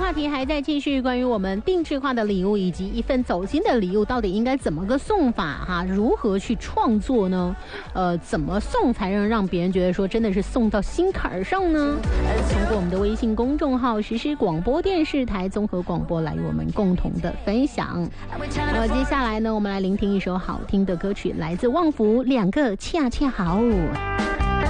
话题还在继续，关于我们定制化的礼物以及一份走心的礼物到底应该怎么个送法哈？如何去创作呢？怎么送才能让别人觉得说真的是送到心坎上呢？通过我们的微信公众号实施广播电视台综合广播来与我们共同的分享。接下来呢，我们来聆听一首好听的歌曲，来自旺福，两个恰恰好。